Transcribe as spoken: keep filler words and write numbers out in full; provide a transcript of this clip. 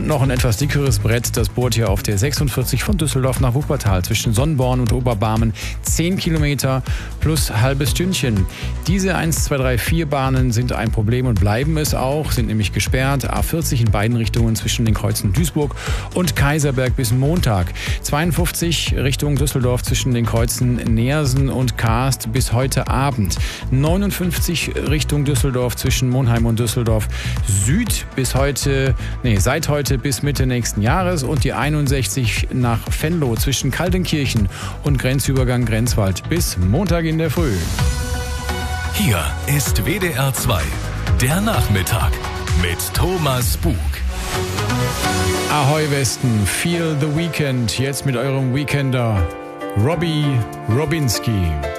Und noch ein etwas dickeres Brett, das bohrt hier auf der sechsundvierzig von Düsseldorf nach Wuppertal zwischen Sonnborn und Oberbarmen. zehn Kilometer plus halbes Stündchen. Diese eins, zwei, drei, vier Bahnen sind ein Problem und bleiben es auch, sind nämlich gesperrt. A vierzig in beiden Richtungen zwischen den Kreuzen Duisburg und Kaiserberg bis Montag. zweiundfünfzig Richtung Düsseldorf zwischen den Kreuzen Neersen und Kaast bis heute Abend. neunundfünfzig Richtung Düsseldorf zwischen Monheim und Düsseldorf Süd bis heute, nee, seit heute bis Mitte nächsten Jahres und die einundsechzig nach Venlo zwischen Kaltenkirchen und Grenzübergang Grenzwald bis Montag in der Früh. Hier ist W D R zwei, der Nachmittag mit Thomas Bug. Ahoi Westen, Feel the Weekend, jetzt mit eurem Weekender Robbie Robinski.